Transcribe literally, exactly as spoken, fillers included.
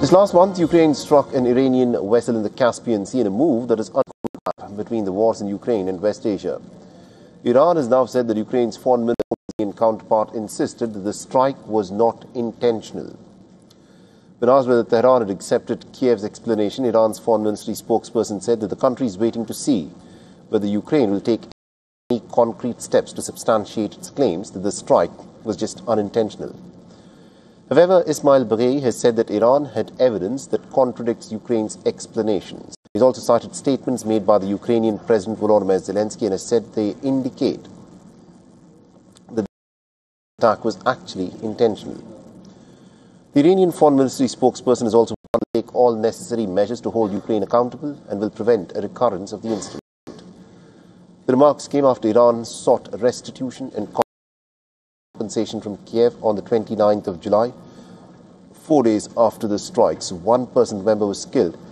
This last month, Ukraine struck an Iranian vessel in the Caspian Sea in a move that is uncovered between the wars in Ukraine and West Asia. Iran has now said that Ukraine's foreign minister counterpart insisted that the strike was not intentional. When asked whether Tehran had accepted Kiev's explanation, Iran's foreign ministry spokesperson said that the country is waiting to see whether Ukraine will take any concrete steps to substantiate its claims that the strike was just unintentional. However, Ismail Baghei has said that Iran had evidence that contradicts Ukraine's explanations. He's also cited statements made by the Ukrainian President Volodymyr Zelensky and has said they indicate that the attack was actually intentional. The Iranian Foreign Ministry spokesperson has also to take all necessary measures to hold Ukraine accountable and will prevent a recurrence of the incident. The remarks came after Iran sought restitution and compensation from Kiev on the twenty-ninth of July, four days after the strikes. One personnel member was killed